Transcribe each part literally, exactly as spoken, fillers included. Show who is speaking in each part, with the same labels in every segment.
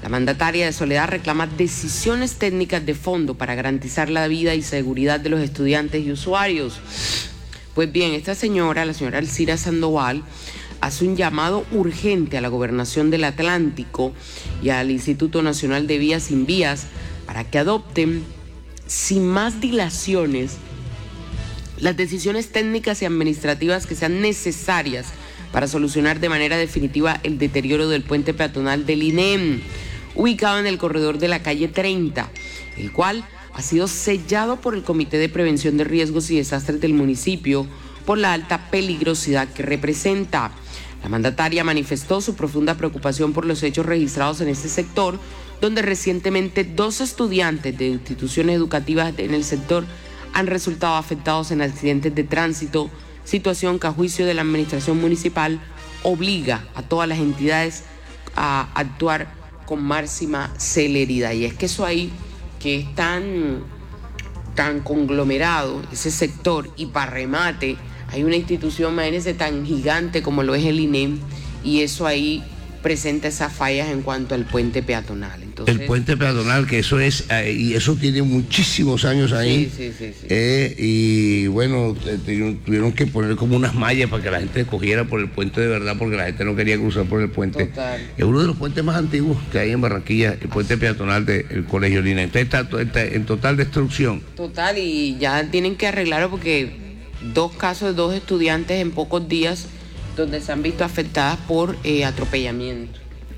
Speaker 1: La mandataria de Soledad reclama decisiones técnicas de fondo para garantizar la vida y seguridad de los estudiantes y usuarios. Pues bien, esta señora, la señora Alcira Sandoval, hace un llamado urgente a la Gobernación del Atlántico y al Instituto Nacional de Vías Sin Vías para que adopten, sin más dilaciones, las decisiones técnicas y administrativas que sean necesarias para solucionar de manera definitiva el deterioro del puente peatonal del I N E M, ubicado en el corredor de la calle treinta, el cual ha sido sellado por el Comité de Prevención de Riesgos y Desastres del municipio por la alta peligrosidad que representa. La mandataria manifestó su profunda preocupación por los hechos registrados en este sector, donde recientemente dos estudiantes de instituciones educativas en el sector han resultado afectados en accidentes de tránsito, situación que a juicio de la administración municipal obliga a todas las entidades a actuar con máxima celeridad. Y es que eso ahí, que es tan, tan conglomerado, ese sector, y para remate, hay una institución, imagínense, tan gigante como lo es el I N E M, y eso ahí presenta esas fallas en cuanto al puente peatonal. Entonces,
Speaker 2: el puente peatonal, que eso es, eh, y eso tiene muchísimos años ahí.
Speaker 1: Sí, sí, sí, sí.
Speaker 2: Eh, y bueno, tuvieron, tuvieron que poner como unas mallas para que la gente cogiera por el puente de verdad, porque la gente no quería cruzar por el puente.
Speaker 1: Total.
Speaker 2: Es uno de los puentes más antiguos que hay en Barranquilla, el puente peatonal del Colegio Lina. Entonces está, está en total destrucción.
Speaker 1: Total, y ya tienen que arreglarlo porque dos casos de dos estudiantes en pocos días donde se han visto afectadas por eh, atropellamiento.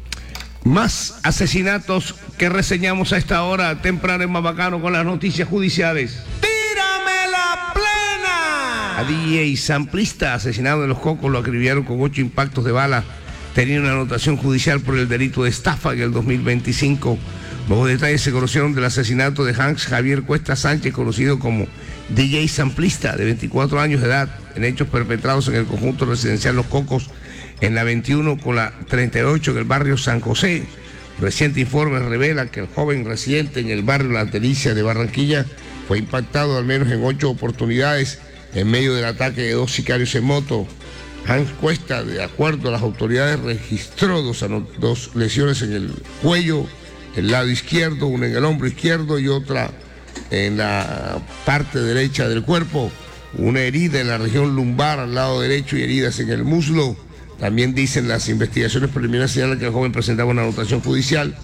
Speaker 2: Más asesinatos que reseñamos a esta hora temprana en Mabacano con las noticias judiciales.
Speaker 3: ¡Tírame la plena!
Speaker 2: A D J samplista asesinado en Los Cocos lo acribillaron con ocho impactos de bala. Tenía una anotación judicial por el delito de estafa en el dos mil veinticinco. Nuevos detalles se conocieron del asesinato de Hans Javier Cuesta Sánchez, conocido como D J samplista, de veinticuatro años de edad, en hechos perpetrados en el conjunto residencial Los Cocos, en la veintiuno con la treinta y ocho en el barrio San José. Reciente informe revela que el joven residente en el barrio La Delicia de Barranquilla fue impactado al menos en ocho oportunidades en medio del ataque de dos sicarios en moto. Hans Cuesta, de acuerdo a las autoridades, registró dos, dos lesiones en el cuello, el lado izquierdo, una en el hombro izquierdo y otra en la parte derecha del cuerpo, una herida en la región lumbar al lado derecho y heridas en el muslo. También dicen las investigaciones preliminares señalan que el joven presentaba una anotación judicial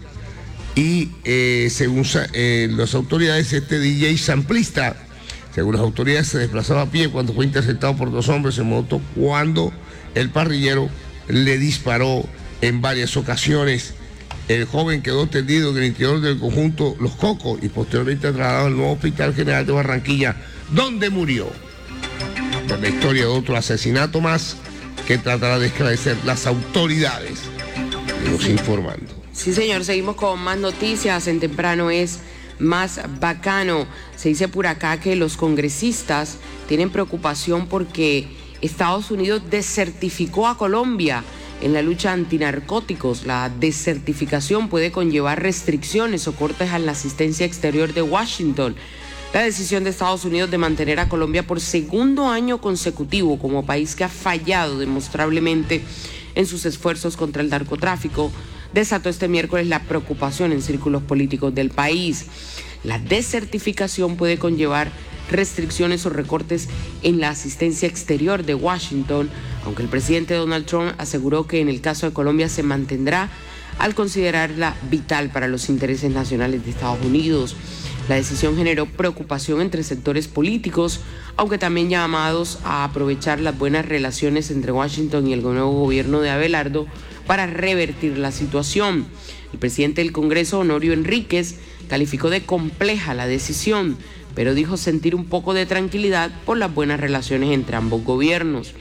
Speaker 2: y eh, según eh, las autoridades, este D J samplista, según las autoridades, se desplazaba a pie cuando fue interceptado por dos hombres en moto cuando el parrillero le disparó en varias ocasiones. El joven quedó tendido en el interior del conjunto Los Cocos y posteriormente trasladado al nuevo Hospital General de Barranquilla, donde murió. Es la historia de otro asesinato más que tratará de esclarecer las autoridades. Seguimos informando.
Speaker 1: Sí, señor, seguimos con más noticias. En temprano es más bacano. Se dice por acá que los congresistas tienen preocupación porque Estados Unidos desertificó a Colombia en la lucha antinarcóticos. La desertificación puede conllevar restricciones o cortes a la asistencia exterior de Washington. La decisión de Estados Unidos de mantener a Colombia por segundo año consecutivo como país que ha fallado demostrablemente en sus esfuerzos contra el narcotráfico desató este miércoles la preocupación en círculos políticos del país. La desertificación puede conllevar restricciones o recortes en la asistencia exterior de Washington, aunque el presidente Donald Trump aseguró que en el caso de Colombia se mantendrá al considerarla vital para los intereses nacionales de Estados Unidos. La decisión generó preocupación entre sectores políticos, aunque también llamados a aprovechar las buenas relaciones entre Washington y el nuevo gobierno de Abelardo para revertir la situación. El presidente del Congreso, Honorio Enríquez, calificó de compleja la decisión, pero dijo sentir un poco de tranquilidad por las buenas relaciones entre ambos gobiernos.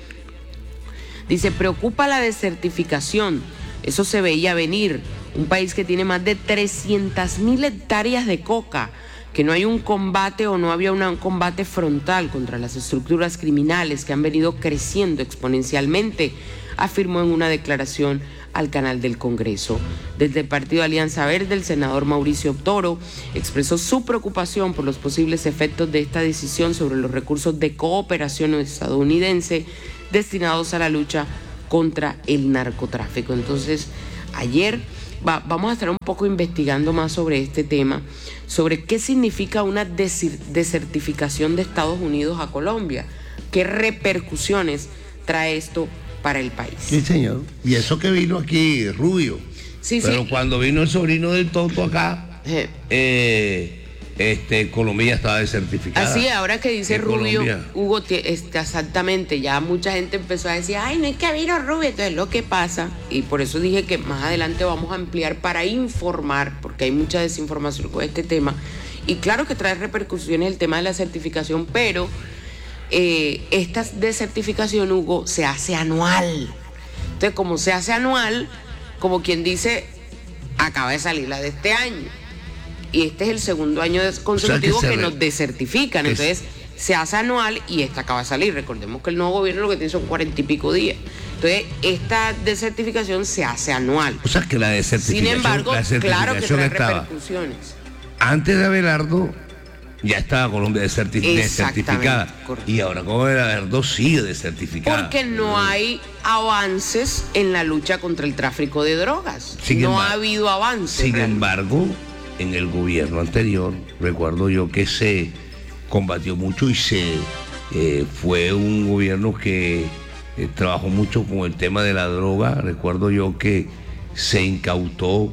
Speaker 1: Dice, preocupa la desertificación, eso se veía venir, un país que tiene más de trescientas mil hectáreas de coca, que no hay un combate o no había un combate frontal contra las estructuras criminales que han venido creciendo exponencialmente, afirmó en una declaración al canal del Congreso. Desde el partido Alianza Verde, el senador Mauricio Toro expresó su preocupación por los posibles efectos de esta decisión sobre los recursos de cooperación estadounidense destinados a la lucha contra el narcotráfico. Entonces, ayer va, vamos a estar un poco investigando más sobre este tema, sobre qué significa una desertificación de Estados Unidos a Colombia, qué repercusiones trae esto para el país.
Speaker 2: Sí, señor. Y eso que vino aquí, Rubio.
Speaker 1: Sí,
Speaker 2: Pero
Speaker 1: sí.
Speaker 2: cuando vino el sobrino del Toto acá,
Speaker 1: Eh.
Speaker 2: eh, este, Colombia estaba desertificada.
Speaker 1: Así, ahora que dice
Speaker 2: En
Speaker 1: Rubio,
Speaker 2: Colombia.
Speaker 1: Hugo, este, exactamente, ya mucha gente empezó a decir, ay, no es que vino Rubio, entonces lo que pasa, y por eso dije que más adelante vamos a ampliar para informar, porque hay mucha desinformación con este tema, y claro que trae repercusiones el tema de la certificación, pero eh, esta desertificación, Hugo, se hace anual. Entonces, como se hace anual, como quien dice, acaba de salir la de este año. Y este es el segundo año consecutivo, o sea, que, que nos desertifican. Entonces, se hace anual y esta acaba de salir. Recordemos que el nuevo gobierno lo que tiene son cuarenta y pico días. Entonces, esta desertificación se hace anual.
Speaker 2: O sea, que la desertificación,
Speaker 1: Sin embargo,
Speaker 2: la desertificación
Speaker 1: claro que trae
Speaker 2: estaba,
Speaker 1: repercusiones.
Speaker 2: antes de Abelardo, ya estaba Colombia deserti desertificada.
Speaker 1: Correcto.
Speaker 2: Y ahora con Abelardo sigue desertificada.
Speaker 1: Porque no hay avances en la lucha contra el tráfico de drogas.
Speaker 2: Sin
Speaker 1: no
Speaker 2: embargo,
Speaker 1: ha habido avances.
Speaker 2: Sin
Speaker 1: realmente.
Speaker 2: embargo, en el gobierno anterior, recuerdo yo que se combatió mucho y se eh, fue un gobierno que eh, trabajó mucho con el tema de la droga. Recuerdo yo que se incautó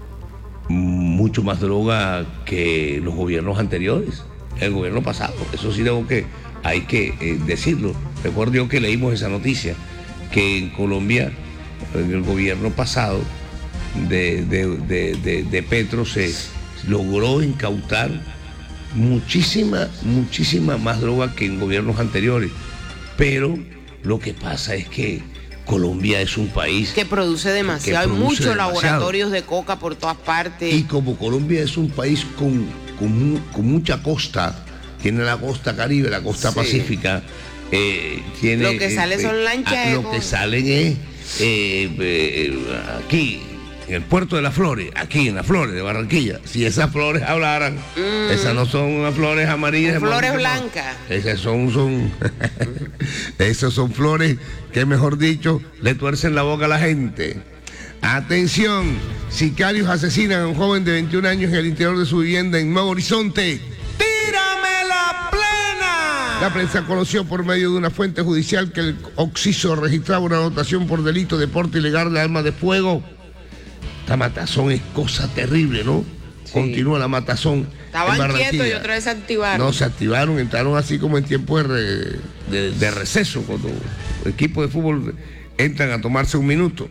Speaker 2: mucho más droga que los gobiernos anteriores, el gobierno pasado. Eso sí tengo que, hay que eh, decirlo. Recuerdo yo que leímos esa noticia, que en Colombia, en el gobierno pasado de, de, de, de, de Petro, se logró incautar muchísima, muchísima más droga que en gobiernos anteriores. Pero lo que pasa es que Colombia es un país
Speaker 1: que produce demasiado,
Speaker 2: que produce
Speaker 1: hay muchos
Speaker 2: demasiado.
Speaker 1: laboratorios de coca por todas partes.
Speaker 2: Y como Colombia es un país con, con, con mucha costa, tiene la costa Caribe, la costa
Speaker 1: Sí.
Speaker 2: Pacífica, eh, tiene,
Speaker 1: Lo que sale
Speaker 2: eh,
Speaker 1: son lanchas
Speaker 2: ah,
Speaker 1: de
Speaker 2: Lo
Speaker 1: go-
Speaker 2: que salen es eh, eh, aquí, en el puerto de las Flores, aquí en las Flores de Barranquilla. Si esas flores hablaran,
Speaker 1: Mm.
Speaker 2: esas no son unas flores amarillas.
Speaker 1: Son flores
Speaker 2: no.
Speaker 1: blancas.
Speaker 2: Esas son, son, esas son flores que, mejor dicho, le tuercen la boca a la gente. Atención, sicarios asesinan a un joven de veintiún años en el interior de su vivienda en Nuevo Horizonte.
Speaker 3: ¡Tírame la plena!
Speaker 2: La prensa conoció por medio de una fuente judicial que el occiso registraba una anotación por delito de porte ilegal de armas de fuego. Esta matazón es cosa terrible, ¿no?
Speaker 1: Sí.
Speaker 2: Continúa la matazón.
Speaker 1: Estaban quietos y otra vez se activaron.
Speaker 2: No, se activaron, entraron así como en tiempo de, re- de, de receso, cuando el equipo de fútbol entran a tomarse un minuto.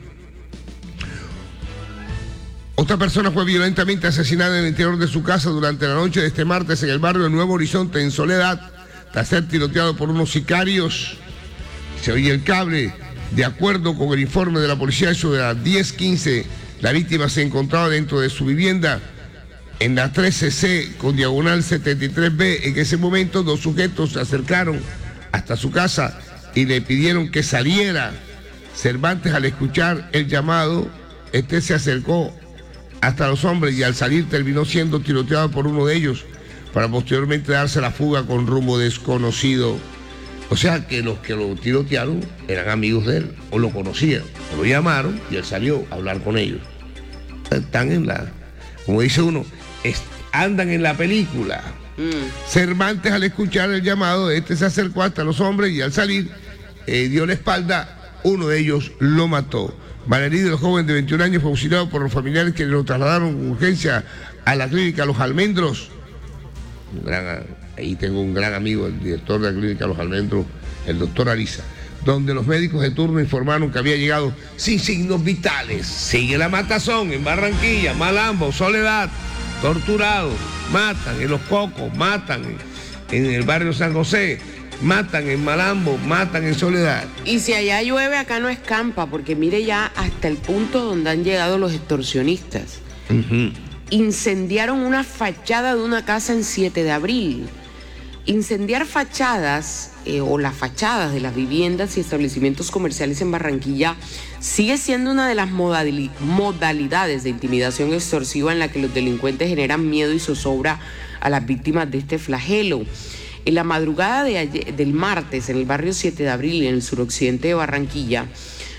Speaker 2: Otra persona fue violentamente asesinada en el interior de su casa durante la noche de este martes en el barrio de Nuevo Horizonte, en Soledad, tras ser tiroteado por unos sicarios. Se oye el cable. De acuerdo con el informe de la policía, eso de las diez quince, la víctima se encontraba dentro de su vivienda en la trece C con diagonal setenta y tres B. En ese momento, dos sujetos se acercaron hasta su casa y le pidieron que saliera. Cervantes, al escuchar el llamado, este se acercó hasta los hombres y al salir terminó siendo tiroteado por uno de ellos para posteriormente darse la fuga con rumbo desconocido. O sea que los que lo tirotearon eran amigos de él o lo conocían, o lo llamaron y él salió a hablar con ellos. Están en la, como dice uno, es, andan en la película.
Speaker 1: Mm.
Speaker 2: Cervantes, al escuchar el llamado, este se acercó hasta los hombres y al salir eh, dio la espalda, uno de ellos lo mató. Malherido, el joven de veintiún años, fue auxiliado por los familiares que lo trasladaron con urgencia a la clínica Los Almendros. Un gran, ahí tengo un gran amigo, el director de la clínica Los Almendros, el doctor Ariza, donde los médicos de turno informaron que había llegado sin signos vitales. Sigue la matazón en Barranquilla, Malambo, Soledad, torturados, matan en Los Cocos, matan en, en el barrio San José, matan en Malambo, matan en Soledad.
Speaker 1: Y si allá llueve, acá no escampa, porque mire ya hasta el punto donde han llegado los extorsionistas.
Speaker 2: Uh-huh.
Speaker 1: Incendiaron una fachada de una casa en siete de abril. Incendiar fachadas eh, o las fachadas de las viviendas y establecimientos comerciales en Barranquilla sigue siendo una de las modali- modalidades de intimidación extorsiva en la que los delincuentes generan miedo y zozobra a las víctimas de este flagelo. En la madrugada de ayer, del martes, en el barrio siete de abril, en el suroccidente de Barranquilla,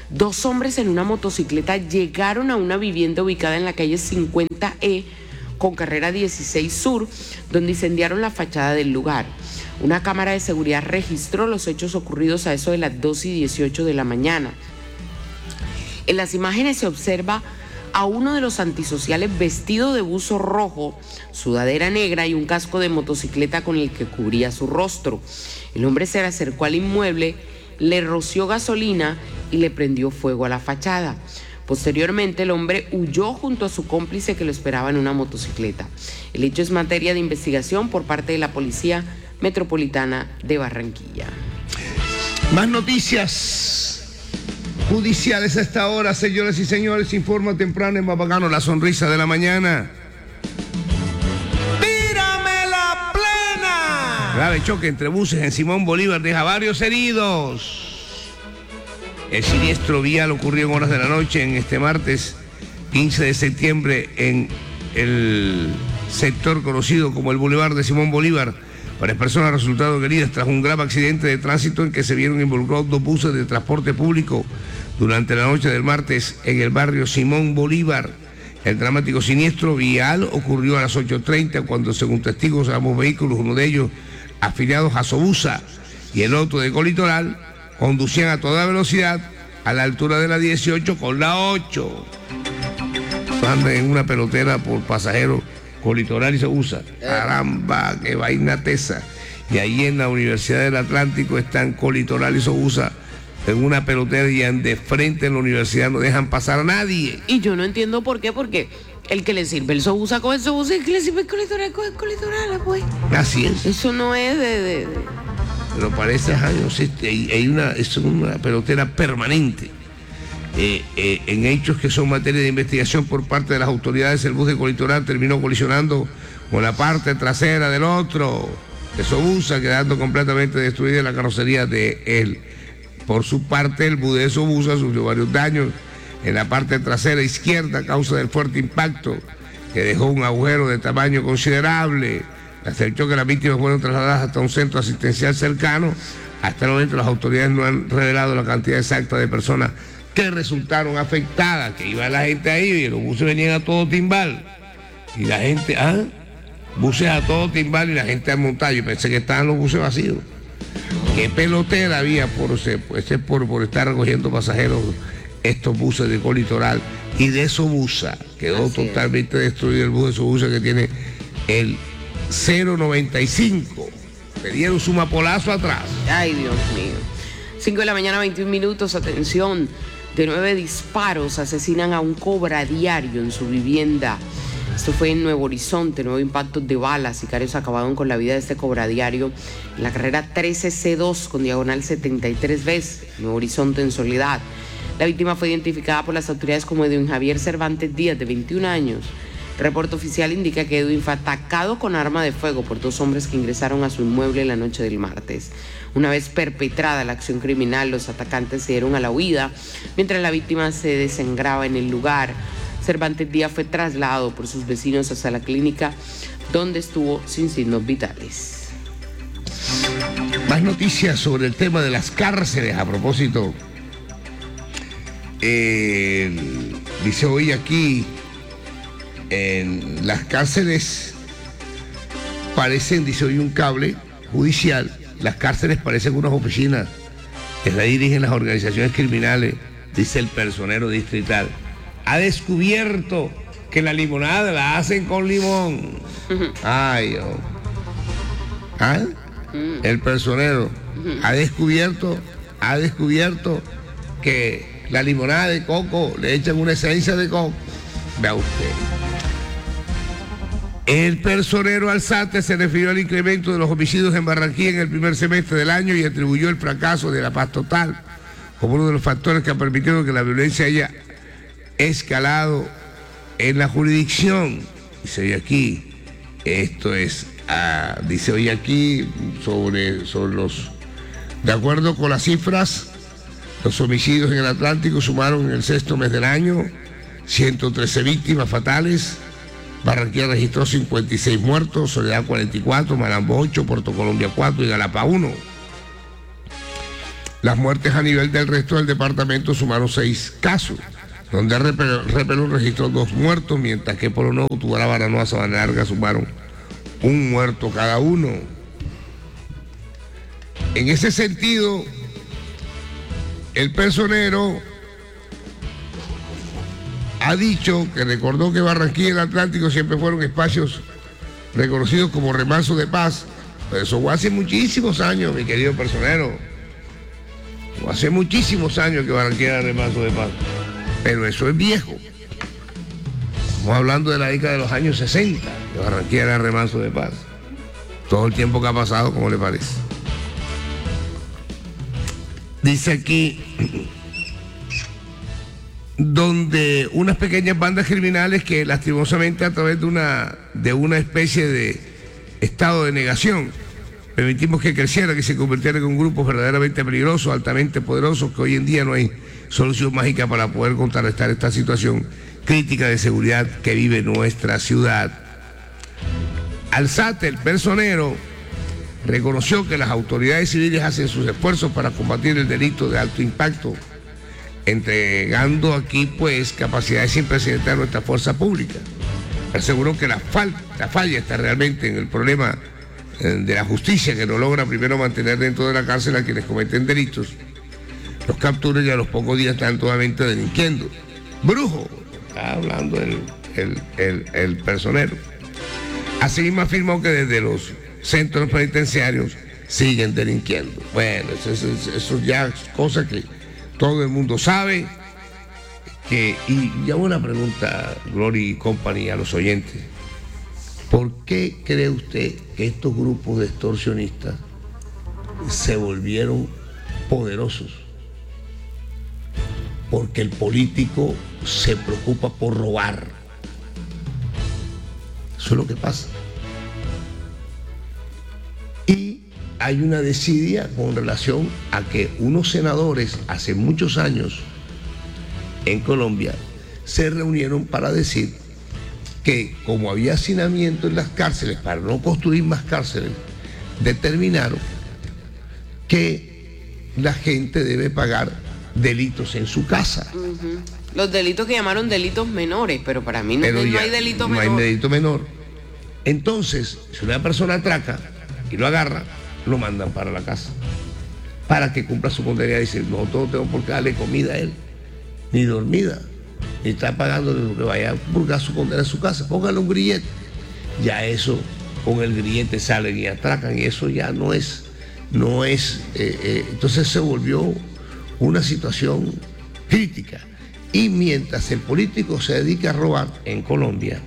Speaker 1: Dos hombres en una motocicleta llegaron a una vivienda ubicada en la calle cincuenta E con carrera dieciséis Sur, donde incendiaron la fachada del lugar. Una cámara de seguridad registró los hechos ocurridos a eso de las dos y dieciocho de la mañana. En las imágenes se observa a uno de los antisociales vestido de buzo rojo, sudadera negra y un casco de motocicleta con el que cubría su rostro. El hombre se acercó al inmueble, le roció gasolina y le prendió fuego a la fachada. Posteriormente, el hombre huyó junto a su cómplice que lo esperaba en una motocicleta. El hecho es materia de investigación por parte de la Policía Metropolitana de Barranquilla.
Speaker 2: Más noticias judiciales a esta hora, señoras y señores. Informa temprano en Más Bacano, la sonrisa de la mañana.
Speaker 3: ¡Tírame la plena!
Speaker 2: Grave choque entre buses en Simón Bolívar deja varios heridos. El siniestro vial ocurrió en horas de la noche en este martes quince de septiembre en el sector conocido como el Boulevard de Simón Bolívar. Varias personas resultaron heridas tras un grave accidente de tránsito en que se vieron involucrados dos buses de transporte público durante la noche del martes en el barrio Simón Bolívar. El dramático siniestro vial ocurrió a las ocho treinta cuando, según testigos, ambos vehículos, uno de ellos afiliados a Sobusa y el otro de Colitoral, conducían a toda velocidad a la altura de la dieciocho con la ocho. Andan en una pelotera por pasajeros Colitoral y Sobusa. Caramba, qué vaina tesa. Y ahí en la Universidad del Atlántico están Colitoral y Sobusa en una pelotera y de frente en la universidad no dejan pasar a nadie.
Speaker 1: Y yo no entiendo por qué, porque el que le sirve el Sobusa con el Sobusa y el que le sirve el Colitoral con el Colitoral, pues.
Speaker 2: Así es.
Speaker 1: Eso no es de... de, de...
Speaker 2: Pero parece, ajá, no sé, hay, hay una, es una pelotera permanente. Eh, eh, en hechos que son materia de investigación por parte de las autoridades, el bus de Colitoral terminó colisionando con la parte trasera del otro, de Sobusa, quedando completamente destruida la carrocería de él. Por su parte, el bus de Sobusa sufrió varios daños en la parte trasera izquierda a causa del fuerte impacto que dejó un agujero de tamaño considerable. Hasta el choque, las víctimas fueron trasladadas hasta un centro asistencial cercano. Hasta el momento las autoridades no han revelado la cantidad exacta de personas que resultaron afectadas, que iba la gente ahí y los buses venían a todo timbal. Y la gente, ah, buses a todo timbal y la gente al montar. Yo pensé que estaban los buses vacíos. Qué pelotera había por, pues, por, por estar recogiendo pasajeros estos buses de Colitoral y de Sobusa. Quedó Así totalmente es. destruido el bus de Sobusa, que tiene el cero noventa y cinco. Le dieron su mapolazo atrás.
Speaker 1: Ay, Dios mío. cinco de la mañana, veintiún minutos. Atención, de nueve disparos asesinan a un cobradiario en su vivienda. Esto fue en Nuevo Horizonte. Nuevo impacto de balas. Sicarios acabaron con la vida de este cobradiario en la carrera trece C dos con diagonal setenta y tres B, Nuevo Horizonte, en Soledad. La víctima fue identificada por las autoridades como Edwin Javier Cervantes Díaz, de veintiún años. El reporte oficial indica que Edwin fue atacado con arma de fuego por dos hombres que ingresaron a su inmueble la noche del martes. Una vez perpetrada la acción criminal, los atacantes se dieron a la huida mientras la víctima se desangraba en el lugar. Cervantes Díaz fue trasladado por sus vecinos hasta la clínica, donde estuvo sin signos vitales.
Speaker 2: Más noticias sobre el tema de las cárceles. A propósito, eh, dice hoy aquí, en las cárceles parecen, dice hoy un cable judicial, las cárceles parecen unas oficinas que la dirigen las organizaciones criminales, dice el personero distrital. Ha descubierto que la limonada la hacen con limón. Ay, oh. ¿Ah? El personero ha descubierto, ha descubierto que la limonada de coco le echan una esencia de coco. Vea usted. El personero Alzate se refirió al incremento de los homicidios en Barranquilla en el primer semestre del año y atribuyó el fracaso de la paz total como uno de los factores que ha permitido que la violencia haya escalado en la jurisdicción. Dice hoy aquí, esto es, ah, dice hoy aquí sobre, sobre los, de acuerdo con las cifras, los homicidios en el Atlántico sumaron en el sexto mes del año ciento trece víctimas fatales. Barranquilla registró cincuenta y seis muertos, Soledad cuarenta y cuatro, Malambo ocho, Puerto Colombia cuatro y Galapa uno. Las muertes a nivel del resto del departamento sumaron seis casos, donde Repelú registró dos muertos, mientras que Polo Nuevo, Tubará, Baranoa, Sabana Larga sumaron un muerto cada uno. En ese sentido, el personero ha dicho que recordó que Barranquilla y el Atlántico siempre fueron espacios reconocidos como remanso de paz. Pero eso fue hace muchísimos años, mi querido personero. Fue hace muchísimos años que Barranquilla era remanso de paz. Pero eso es viejo. Estamos hablando de la década de los años sesenta, que Barranquilla era remanso de paz. Todo el tiempo que ha pasado, ¿cómo le parece? Dice aquí, donde unas pequeñas bandas criminales que lastimosamente a través de una, de una especie de estado de negación permitimos que creciera, que se convirtiera en un grupo verdaderamente peligroso, altamente poderoso, que hoy en día no hay solución mágica para poder contrarrestar esta situación crítica de seguridad que vive nuestra ciudad. Alzate, el personero, reconoció que las autoridades civiles hacen sus esfuerzos para combatir el delito de alto impacto, entregando aquí pues capacidades sin precedentes a nuestra fuerza pública. Aseguró que la, falta, la falla está realmente en el problema eh, de la justicia, que no logra primero mantener dentro de la cárcel a quienes cometen delitos, los capturan y a los pocos días están totalmente delinquiendo. Brujo, está hablando el, el, el, el personero. Asimismo afirmó que desde los centros penitenciarios siguen delinquiendo. Bueno, eso, eso, eso ya es cosa que todo el mundo sabe. Que, y ya una pregunta, Glory Company, a los oyentes. ¿Por qué cree usted que estos grupos de extorsionistas se volvieron poderosos? Porque el político se preocupa por robar. Eso es lo que pasa. Y hay una desidia con relación a que unos senadores hace muchos años en Colombia se reunieron para decir que como había hacinamiento en las cárceles, para no construir más cárceles, determinaron que la gente debe pagar delitos en su casa.
Speaker 1: Uh-huh. Los delitos que llamaron delitos menores, pero para mí no,
Speaker 2: pero
Speaker 1: no
Speaker 2: ya,
Speaker 1: hay delito
Speaker 2: no
Speaker 1: menor.
Speaker 2: No hay delito menor. Entonces, si una persona atraca y lo agarra, lo mandan para la casa, para que cumpla su condena. Y dice, no, no tengo por qué darle comida a él, ni dormida, ni está pagando lo que vaya a purgar su condena en su casa. Póngale un grillete. Ya eso, con el grillete salen y atracan, y eso ya no es, no es, eh, eh, entonces se volvió una situación crítica. Y mientras el político se dedica a robar en Colombia,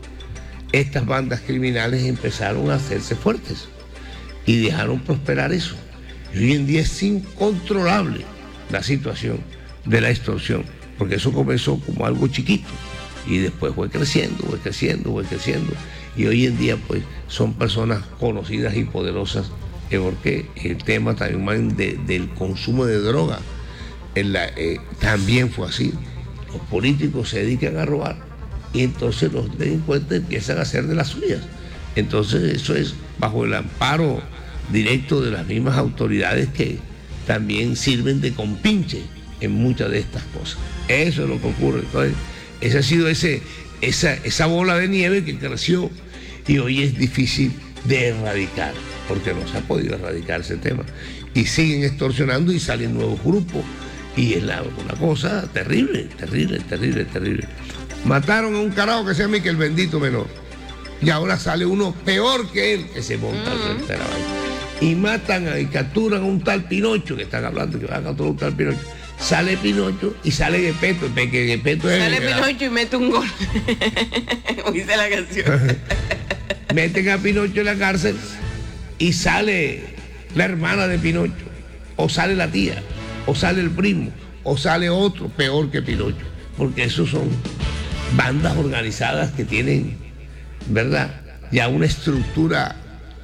Speaker 2: estas bandas criminales empezaron a hacerse fuertes y dejaron prosperar eso. Y hoy en día es incontrolable la situación de la extorsión, porque eso comenzó como algo chiquito y después fue creciendo, fue creciendo, fue creciendo. Y hoy en día pues son personas conocidas y poderosas, eh, porque el tema también de, del consumo de droga en la, eh, también fue así. Los políticos se dedican a robar y entonces los delincuentes empiezan a hacer de las suyas. Entonces eso es bajo el amparo directo de las mismas autoridades que también sirven de compinche en muchas de estas cosas. Eso es lo que ocurre. Entonces, ese ha sido ese, esa, esa bola de nieve que creció y hoy es difícil de erradicar, porque no se ha podido erradicar ese tema. Y siguen extorsionando y salen nuevos grupos. Y es la, una cosa terrible, terrible, terrible, terrible. Mataron a un carajo que se llama que el bendito menor. Y ahora sale uno peor que él que se monta al frente de la vaina. Y matan a, y capturan a un tal Pinocho, que están hablando que van a capturar a un tal Pinocho. Sale Pinocho y sale Gepetto, porque Gepetto es...
Speaker 1: Sale Pinocho y mete un gol. Oíste la canción.
Speaker 2: Meten a Pinocho en la cárcel y sale la hermana de Pinocho, o sale la tía, o sale el primo, o sale otro peor que Pinocho, porque esos son bandas organizadas que tienen, ¿verdad?, ya una estructura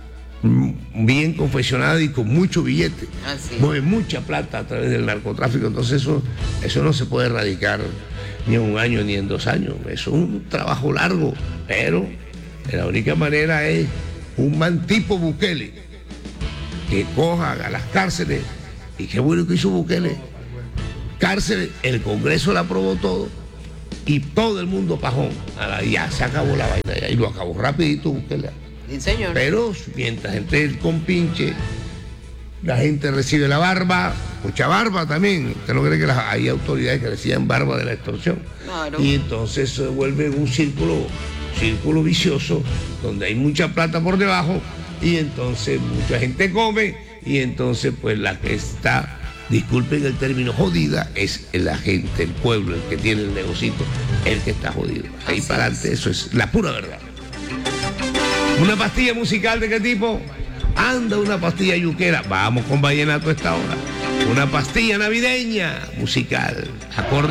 Speaker 2: bien confeccionada y con mucho billete.
Speaker 1: Así.
Speaker 2: Mueve mucha plata a través del narcotráfico. Entonces eso, eso no se puede erradicar ni en un año ni en dos años. Es un trabajo largo, pero la única manera es un man tipo Bukele que coja a las cárceles Y qué bueno que hizo Bukele. Cárcel, el Congreso la aprobó todo y todo el mundo pajón. Ya se acabó la vaina y lo acabó rapidito Bukele.
Speaker 1: Sí, señor.
Speaker 2: Pero mientras entre el compinche, la gente recibe la barba, mucha barba también. Usted no cree que las, hay autoridades que reciben barba de la extorsión.
Speaker 1: Claro.
Speaker 2: Y entonces se vuelve un círculo, círculo vicioso, donde hay mucha plata por debajo, y entonces mucha gente come, y entonces pues la que está, disculpen el término, jodida, es la gente, el pueblo, el que tiene el negocito, el que está jodido. Ahí
Speaker 1: Así
Speaker 2: para adelante, eso es la pura verdad. ¿Una pastilla musical de qué tipo? Anda, una pastilla yuquera. Vamos con vallenato a esta hora. Una pastilla navideña musical. Acorde